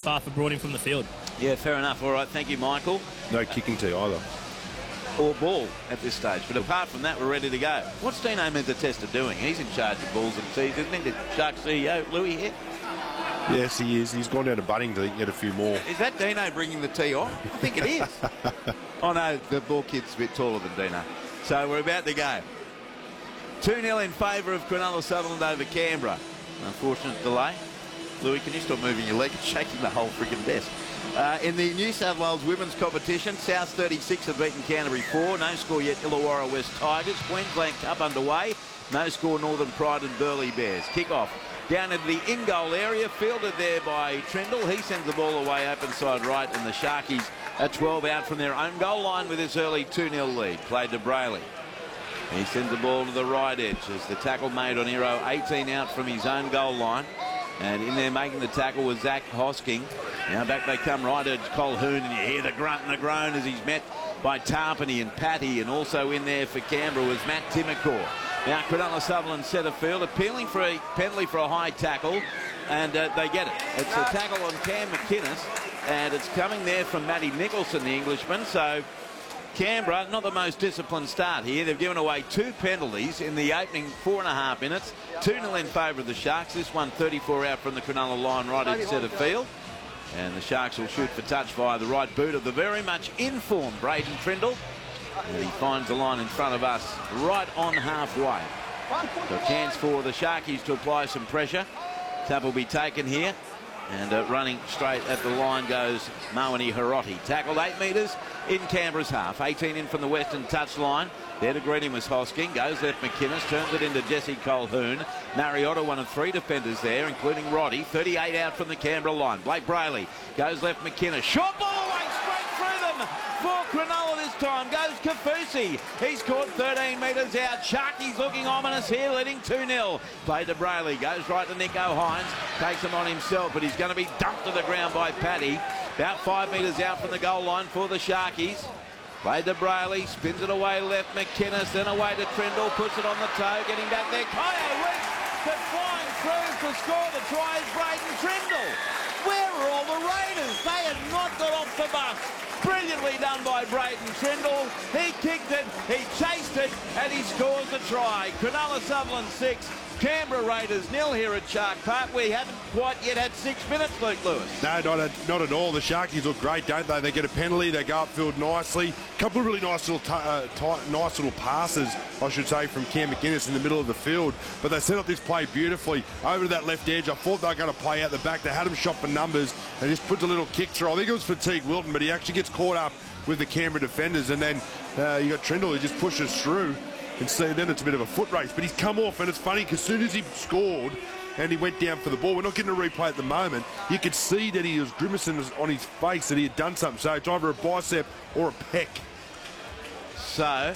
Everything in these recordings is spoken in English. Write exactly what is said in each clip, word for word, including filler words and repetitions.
Farford brought in from the field. Yeah, fair enough. All right, thank you, Michael. No kicking tee either. Or ball at this stage. But apart from that, we're ready to go. What's Dino Mentatesta doing? He's in charge of balls and tees, isn't he? The Sharks C E O, Louis here. Yes, he is. He's gone down to Bunnings to get a few more. Is that Dino bringing the tee on? I think it is. Oh, no, the ball kid's a bit taller than Dino. So we're about to go. two nil in favour of Cronulla Sutherland over Canberra. Unfortunate delay. Louis, can you stop moving your leg? It's shaking the whole freaking desk. Uh, in the New South Wales women's competition, South thirty-six have beaten Canterbury four. No score yet, Illawarra West Tigers. Queensland Cup underway. No score, Northern Pride and Burleigh Bears. Kick-off down into the in-goal area. Fielded there by Trindle. He sends the ball away open side right, and the Sharkies at twelve out from their own goal line with this early two nil lead. Played to Brayley. He sends the ball to the right edge as the tackle made on Hero, eighteen out from his own goal line. And in there making the tackle was Zach Hosking. Now back they come, right edge Colhoun, and you hear the grunt and the groan as he's met by Tarpany and Patty, and also in there for Canberra was Matt Timacor. Now Cronulla Sutherland centre field, appealing for a penalty for a high tackle, and uh, they get it. It's a tackle on Cam McInnes, and it's coming there from Matty Nicholson, the Englishman. So Canberra, not the most disciplined start here. They've given away two penalties in the opening four and a half minutes. two nil in favour of the Sharks. This one thirty-four out from the Cronulla line right in centre field. And the Sharks will shoot for touch via the right boot of the very much informed Braden Trindle. And he finds the line in front of us right on halfway. So a chance for the Sharkies to apply some pressure. Tap will be taken here. And uh, running straight at the line goes Mawani Hiroti. Tackled eight metres in Canberra's half. eighteen in from the western touchline. There to greet him was Hosking. Goes left McInnes. Turns it into Jesse Colhoun. Mariota, one of three defenders there, including Roddy. thirty-eight out from the Canberra line. Blake Brayley goes left McInnes. Short ball away straight through them for Cronulla this time. Goes Kafusi. He's caught thirteen metres out. Sharky's looking ominous here, leading two nil. Play to Brayley. Goes right to Nico Hines. Takes him on himself, but he's going to be dumped to the ground by Paddy. About five metres out from the goal line for the Sharkies. Played to Brayley, spins it away left, McInnes, then away to Trindle, puts it on the toe, getting back there. Kyo Weeks, but flying through to score the try is Braden Trindle. Where are all the Raiders? They had not got off the bus. Brilliantly done by Braden Trindle. He kicked it, he chased it, and he scores the try. Cronulla Sutherland six. Canberra Raiders nil here at Shark Park. We haven't quite yet had six minutes, Luke Lewis. No, not at, not at all. The Sharkies look great, don't they? They get a penalty, they go upfield nicely. A couple of really nice little, uh, tight, nice little passes, I should say, from Cam McInnes in the middle of the field. But they set up this play beautifully over to that left edge. I thought they were going to play out the back. They had him shot for numbers and just puts a little kick through. I think it was Fatigue Wilton, but he actually gets caught up with the Canberra defenders, and then uh, you got Trindle who just pushes through. And see, then it's a bit of a foot race, but he's come off, and it's funny because as soon as he scored and he went down for the ball, we're not getting a replay at the moment, you could see that he was grimacing on his face that he had done something. So it's either a bicep or a pec. So,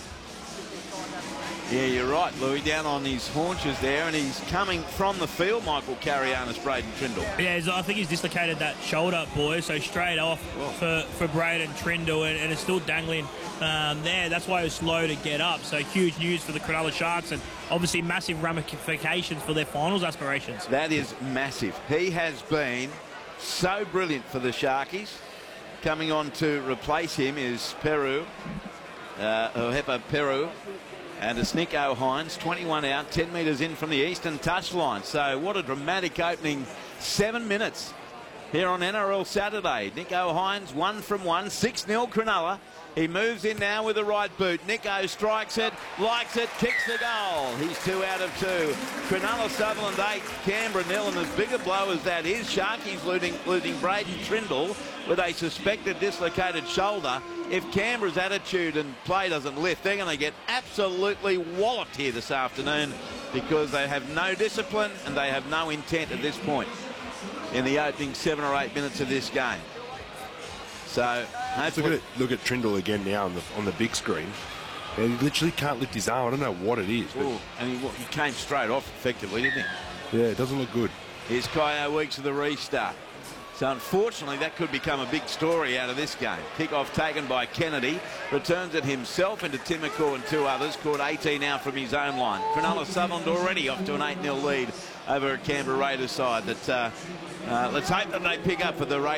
yeah, you're right, Louis, down on his haunches there, and he's coming from the field, Michael Carianis, Braden Trindle. Yeah, I think he's dislocated that shoulder, boys, so straight off for, for Braden Trindle, and, and it's still dangling um, there. That's why it was slow to get up. So huge news for the Cronulla Sharks, and obviously massive ramifications for their finals aspirations. That is massive. He has been so brilliant for the Sharkies. Coming on to replace him is Peru, uh, Ohepa Peru. And it's Nico Hines, twenty-one out, ten metres in from the eastern touchline. So what a dramatic opening seven minutes here on N R L Saturday. Nico Hines, one from one, six nil Cronulla. He moves in now with the right boot. Nico strikes it, likes it, kicks the goal. He's two out of two. Cronulla Sutherland eight, Canberra nil, and as big a blow as that is, Sharkies losing, losing Braden Trindle with a suspected dislocated shoulder. If Canberra's attitude and play doesn't lift, they're going to get absolutely walloped here this afternoon because they have no discipline and they have no intent at this point in the opening seven or eight minutes of this game. So look at it, look at Trindle again now on the on the big screen. And he literally can't lift his arm. I don't know what it is. But ooh, and he, he came straight off effectively, didn't he? Yeah, it doesn't look good. Here's Kyo Weeks of the restart. So unfortunately, that could become a big story out of this game. Kick-off taken by Kennedy. Returns it himself into Timacor and two others. Caught eighteen out from his own line. Cronulla Sutherland already off to an eight nil lead over a Canberra Raiders side. That uh, uh, let's hope that they pick up for the Raiders.